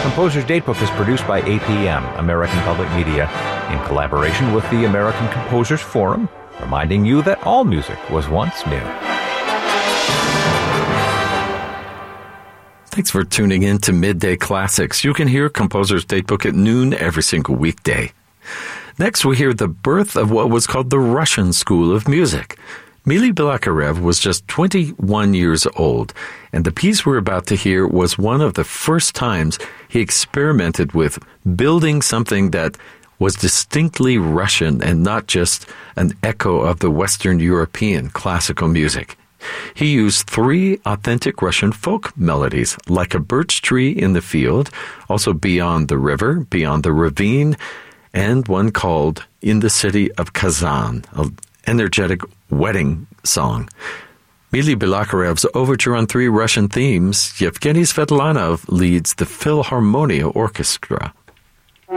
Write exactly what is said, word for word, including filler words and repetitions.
Composer's Datebook is produced by A P M, American Public Media, in collaboration with the American Composers Forum, reminding you that all music was once new. Thanks for tuning in to Midday Classics. You can hear Composer's Datebook at noon every single weekday. Next, we hear the birth of what was called the Russian School of Music. Mily Balakirev was just twenty-one years old, and the piece we're about to hear was one of the first times he experimented with building something that was distinctly Russian and not just an echo of the Western European classical music. He used three authentic Russian folk melodies, like a birch tree in the field, also Beyond the River, Beyond the Ravine, and one called In the City of Kazan, an energetic wedding song. Mily Balakirev's overture on three Russian themes, Yevgeny Svetlanov leads the Philharmonia Orchestra.